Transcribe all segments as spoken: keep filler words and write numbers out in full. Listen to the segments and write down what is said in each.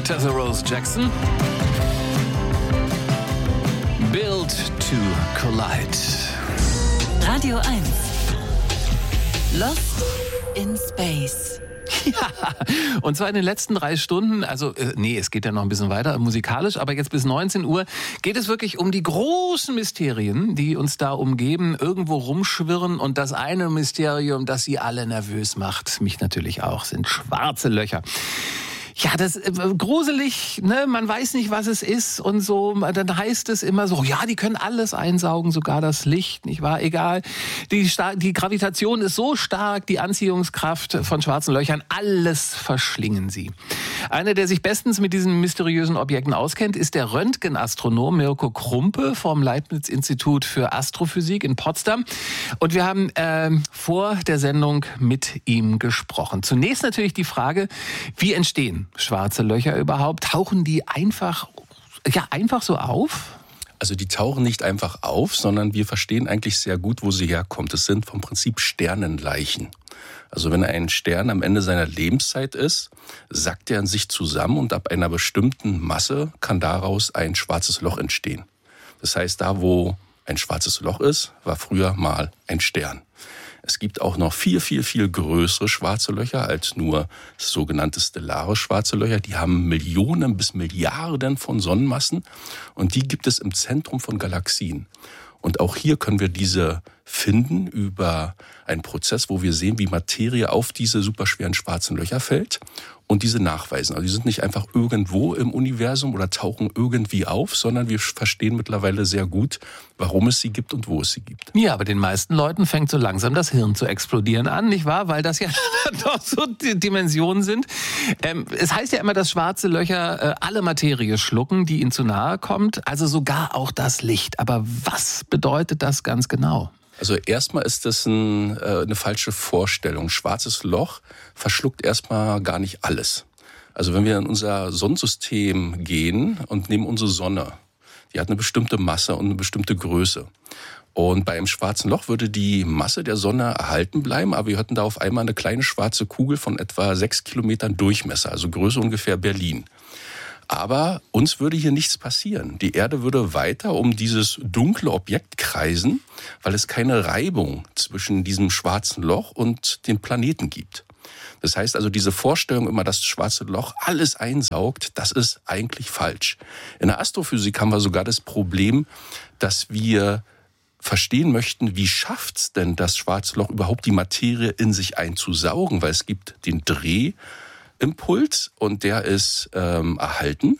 Tessa Rose Jackson. Built to Collide. Radio eins. Lost in Space. Ja, und zwar in den letzten drei Stunden, also äh, nee, es geht ja noch ein bisschen weiter musikalisch, aber jetzt bis neunzehn Uhr geht es wirklich um die großen Mysterien, die uns da umgeben, irgendwo rumschwirren. Und das eine Mysterium, das sie alle nervös macht, mich natürlich auch, sind schwarze Löcher. Ja, das ist äh, gruselig, ne? Man weiß nicht, was es ist und so. Dann heißt es immer so, ja, die können alles einsaugen, sogar das Licht, nicht wahr? Egal. Die, Star- die Gravitation ist so stark, die Anziehungskraft von schwarzen Löchern, alles verschlingen sie. Einer, der sich bestens mit diesen mysteriösen Objekten auskennt, ist der Röntgenastronom Mirko Krumpe vom Leibniz-Institut für Astrophysik in Potsdam. Und wir haben äh, vor der Sendung mit ihm gesprochen. Zunächst natürlich die Frage, wie entstehen schwarze Löcher überhaupt? Tauchen die einfach, ja, einfach so auf? Also die tauchen nicht einfach auf, sondern wir verstehen eigentlich sehr gut, wo sie herkommt. Es sind vom Prinzip Sternenleichen. Also wenn ein Stern am Ende seiner Lebenszeit ist, sackt er in sich zusammen und ab einer bestimmten Masse kann daraus ein schwarzes Loch entstehen. Das heißt, da wo ein schwarzes Loch ist, war früher mal ein Stern. Es gibt auch noch viel, viel, viel größere schwarze Löcher als nur sogenannte stellare schwarze Löcher. Die haben Millionen bis Milliarden von Sonnenmassen und die gibt es im Zentrum von Galaxien. Und auch hier können wir diese finden über einen Prozess, wo wir sehen, wie Materie auf diese superschweren schwarzen Löcher fällt und diese nachweisen. Also die sind nicht einfach irgendwo im Universum oder tauchen irgendwie auf, sondern wir verstehen mittlerweile sehr gut, warum es sie gibt und wo es sie gibt. Ja, aber den meisten Leuten fängt so langsam das Hirn zu explodieren an, nicht wahr? Weil das ja doch so die Dimensionen sind. Ähm, es heißt ja immer, dass schwarze Löcher äh, alle Materie schlucken, die ihnen zu nahe kommt, also sogar auch das Licht. Aber was bedeutet das ganz genau? Also erstmal ist das ein, äh, eine falsche Vorstellung. Schwarzes Loch verschluckt erstmal gar nicht alles. Also wenn wir in unser Sonnensystem gehen und nehmen unsere Sonne, die hat eine bestimmte Masse und eine bestimmte Größe. Und bei einem schwarzen Loch würde die Masse der Sonne erhalten bleiben, aber wir hätten da auf einmal eine kleine schwarze Kugel von etwa sechs Kilometern Durchmesser, also Größe ungefähr Berlin. Aber uns würde hier nichts passieren. Die Erde würde weiter um dieses dunkle Objekt kreisen, weil es keine Reibung zwischen diesem schwarzen Loch und dem Planeten gibt. Das heißt also, diese Vorstellung immer, dass das schwarze Loch alles einsaugt, das ist eigentlich falsch. In der Astrophysik haben wir sogar das Problem, dass wir verstehen möchten, wie schafft's denn das schwarze Loch überhaupt die Materie in sich einzusaugen, weil es gibt den Dreh, Impuls und der ist ähm, erhalten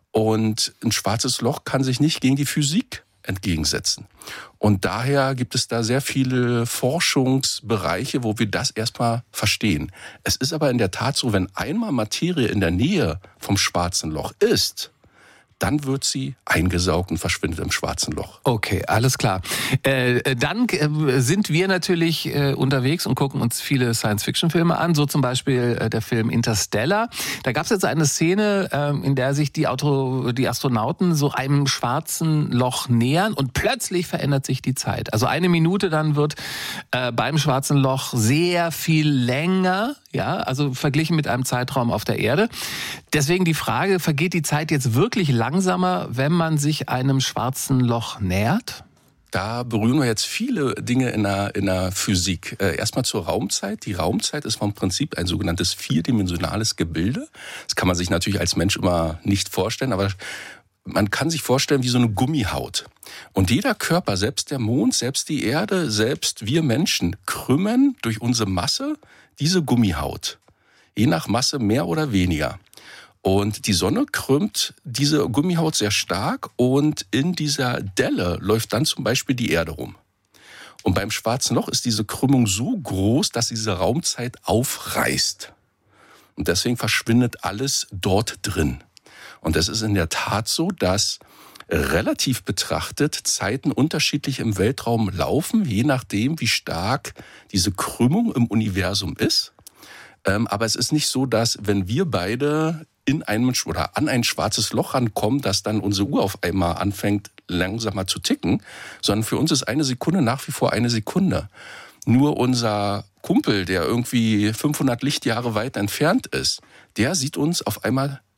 und ein schwarzes Loch kann sich nicht gegen die Physik entgegensetzen. Und daher gibt es da sehr viele Forschungsbereiche, wo wir das erstmal verstehen. Es ist aber in der Tat so, wenn einmal Materie in der Nähe vom schwarzen Loch ist, dann wird sie eingesaugt und verschwindet im schwarzen Loch. Okay, alles klar. Äh, dann äh, sind wir natürlich äh, unterwegs und gucken uns viele Science-Fiction-Filme an, so zum Beispiel äh, der Film Interstellar. Da gab es jetzt eine Szene, äh, in der sich die, Auto, die Astronauten so einem schwarzen Loch nähern und plötzlich verändert sich die Zeit. Also eine Minute dann wird äh, beim schwarzen Loch sehr viel länger, ja, also verglichen mit einem Zeitraum auf der Erde. Deswegen die Frage, vergeht die Zeit jetzt wirklich langsamer, wenn man sich einem schwarzen Loch nähert? Da berühren wir jetzt viele Dinge in der, in der Physik. Äh, erstmal zur Raumzeit. Die Raumzeit ist vom Prinzip ein sogenanntes vierdimensionales Gebilde. Das kann man sich natürlich als Mensch immer nicht vorstellen, aber man kann sich vorstellen wie so eine Gummihaut. Und jeder Körper, selbst der Mond, selbst die Erde, selbst wir Menschen, krümmen durch unsere Masse diese Gummihaut. Je nach Masse mehr oder weniger. Und die Sonne krümmt diese Gummihaut sehr stark und in dieser Delle läuft dann zum Beispiel die Erde rum. Und beim schwarzen Loch ist diese Krümmung so groß, dass diese Raumzeit aufreißt. Und deswegen verschwindet alles dort drin. Und es ist in der Tat so, dass relativ betrachtet Zeiten unterschiedlich im Weltraum laufen, je nachdem, wie stark diese Krümmung im Universum ist. Ähm, aber es ist nicht so, dass wenn wir beide in einem oder an ein schwarzes Loch rankommen, dass dann unsere Uhr auf einmal anfängt, langsamer zu ticken, sondern für uns ist eine Sekunde nach wie vor eine Sekunde. Nur unser Kumpel, der irgendwie fünfhundert Lichtjahre weit entfernt ist, der sieht uns auf einmal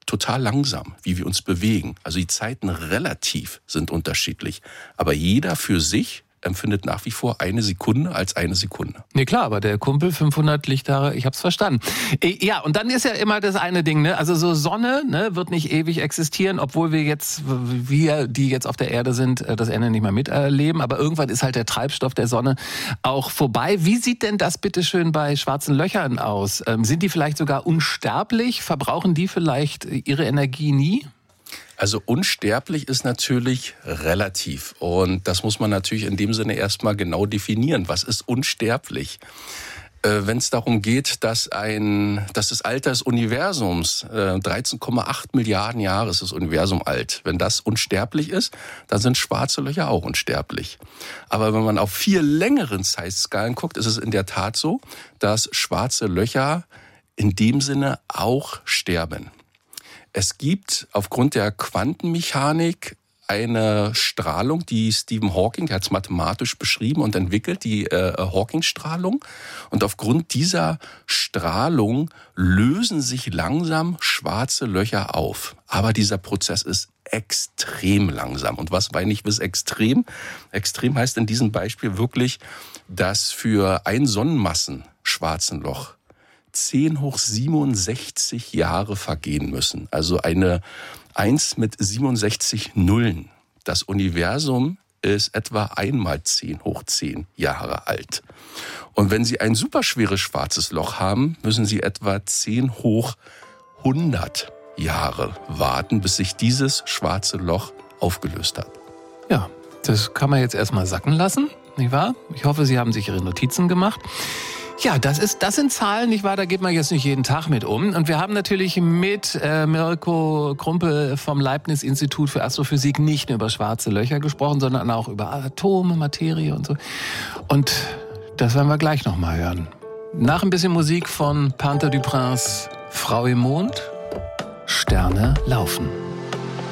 total langsam, wie wir uns bewegen. Also die Zeiten relativ sind unterschiedlich. Aber jeder für sich empfindet nach wie vor eine Sekunde als eine Sekunde. Nee, klar, aber der Kumpel fünfhundert Lichtjahre, ich hab's verstanden. Ja, und dann ist ja immer das eine Ding, ne? Also so Sonne, ne, wird nicht ewig existieren, obwohl wir jetzt, wir, die jetzt auf der Erde sind, das Ende nicht mehr miterleben. Aber irgendwann ist halt der Treibstoff der Sonne auch vorbei. Wie sieht denn das bitteschön bei schwarzen Löchern aus? Ähm, sind die vielleicht sogar unsterblich? Verbrauchen die vielleicht ihre Energie nie? Also unsterblich ist natürlich relativ und das muss man natürlich in dem Sinne erstmal genau definieren. Was ist unsterblich? Äh, wenn es darum geht, dass, ein, dass das Alter des Universums, äh, dreizehn Komma acht Milliarden Jahre ist das Universum alt, wenn das unsterblich ist, dann sind schwarze Löcher auch unsterblich. Aber wenn man auf viel längeren Zeitskalen guckt, ist es in der Tat so, dass schwarze Löcher in dem Sinne auch sterben. Es gibt aufgrund der Quantenmechanik eine Strahlung, die Stephen Hawking, der hat es mathematisch beschrieben und entwickelt, die äh, Hawking-Strahlung. Und aufgrund dieser Strahlung lösen sich langsam schwarze Löcher auf. Aber dieser Prozess ist extrem langsam. Und was meine ich bis extrem? Extrem heißt in diesem Beispiel wirklich, dass für ein Sonnenmassen-schwarzen Loch zehn hoch siebenundsechzig Jahre vergehen müssen. Also eine eins mit siebenundsechzig Nullen. Das Universum ist etwa einmal zehn hoch zehn Jahre alt. Und wenn Sie ein superschweres schwarzes Loch haben, müssen Sie etwa zehn hoch hundert Jahre warten, bis sich dieses schwarze Loch aufgelöst hat. Ja, das kann man jetzt erstmal sacken lassen, nicht wahr? Ich hoffe, Sie haben sich Ihre Notizen gemacht. Ja, das ist, das sind Zahlen, nicht wahr? Da geht man jetzt nicht jeden Tag mit um. Und wir haben natürlich mit äh, Mirko Krumpel vom Leibniz-Institut für Astrophysik nicht nur über schwarze Löcher gesprochen, sondern auch über Atome, Materie und so. Und das werden wir gleich nochmal hören. Nach ein bisschen Musik von Panther du Prince, Frau im Mond, Sterne laufen.